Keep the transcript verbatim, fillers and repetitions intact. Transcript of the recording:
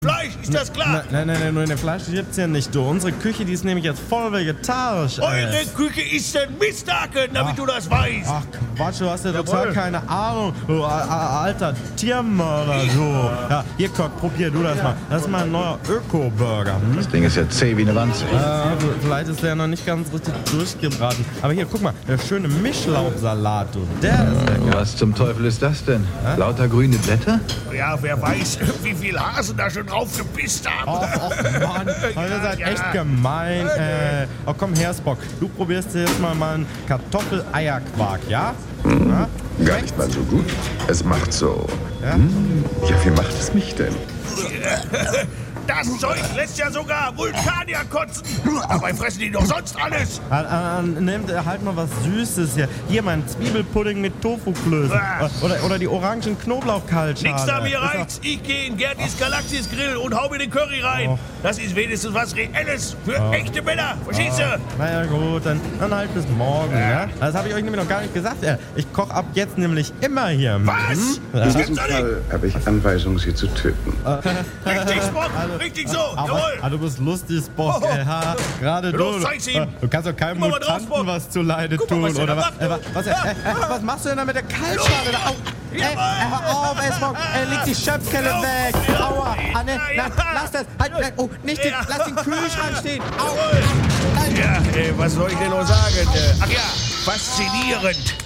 Fleisch, ist das klar? Nein, nein, nein, nur eine Fleisch gibt's hier nicht, du. Unsere Küche, die ist nämlich jetzt voll vegetarisch. Eure ey. Küche ist ein Misthaken, damit Ach. du das weißt. Ach Quatsch, du hast ja total Jawohl. keine Ahnung. Du a- a- alter Tiermörder, du. Ja, hier, Kock, probier du das mal. Das ist mein neuer Öko-Burger. Hm? Das Ding ist ja zäh wie eine Wanze. Äh, vielleicht ist der noch nicht ganz richtig durchgebraten. Aber hier, guck mal, der schöne Mischlaubsalat, du. Der ist lecker. Was zum Teufel ist das denn? Lauter grüne Blätter? Ja, wer weiß, wie viel Hasen da schon drauf gepisst haben. Och, och Mann, ihr seid ja. echt gemein. Äh, oh, komm her, Spock. Du probierst jetzt mal mal einen Kartoffel-Eierquark, ja? Ja? Gar nicht mal so gut. Es macht so. Ja? Hm, ja, wie macht es mich denn? Das Zeug lässt ja sogar Vulkanier kotzen. Dabei fressen die doch sonst alles. Halt, äh, nehmt halt mal was Süßes hier. Hier mein Zwiebelpudding mit Tofuklößen. Ah. Oder, oder die orangen Knoblauchkaltschale. Nix da mir Ist doch- reizt. Ich gehe in Gertis Galaxis Grill und hau mir den Curry rein. Oh. Das ist wenigstens was Reelles für echte Männer. Verstehst du? Na ja gut, dann, dann halt bis morgen, ja? Das habe ich euch nämlich noch gar nicht gesagt. Ja. Ich koche ab jetzt nämlich immer hier. Was? Hm? Das In gibt's diesem doch nicht. Fall habe ich Anweisung, Sie zu töten. Richtig, Spock. Richtig so. Aber, Jawohl. ah, du bist lustig, Spock. Oh. Äh, ha, gerade du. Los, zeig's ihm. Du kannst doch keinem Guck mal, was drauf, Mutanten Spock. was zuleide Guck mal, tun, was der oder da was? macht, Äh, du. was, was, äh, äh, was machst du denn da mit der Kaltschale? Da? Au. Ey, äh, Jawohl. hör auf, ey, Spock. Ey, leg die Schöpfkelle Auf. weg. Ja. Aua. Ah, ne, Ja, na, ja. lass das. Halt, nein, oh, nicht den, Ja. lass den Kühlschrank stehen. Au. Jawohl. Nein. Ja, äh, was soll ich denn noch sagen? Äh, ach ja, faszinierend.